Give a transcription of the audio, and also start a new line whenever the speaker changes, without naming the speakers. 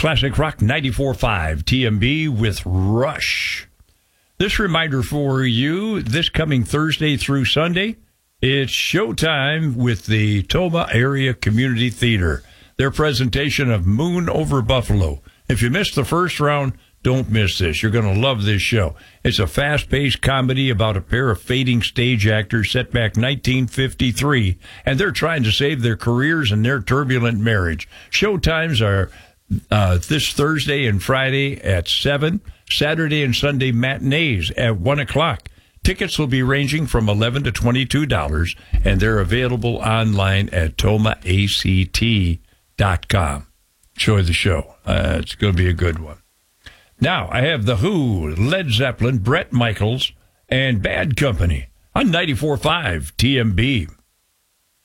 Classic Rock 94.5 TMB with Rush. This reminder for you, this coming Thursday through Sunday, it's showtime with the Tomah Area Community Theater. Their presentation of Moon Over Buffalo. If you missed the first round, don't miss this. You're going to love this show. It's a fast-paced comedy about a pair of fading stage actors set back 1953, and they're trying to save their careers and their turbulent marriage. Showtimes are this Thursday and Friday at 7, Saturday and Sunday matinees at 1 o'clock. Tickets will be ranging from $11 to $22, and they're available online at tomahact.com. Enjoy the show. It's going to be a good one. Now, I have The Who, Led Zeppelin, Bret Michaels, and Bad Company on 94.5 TMB.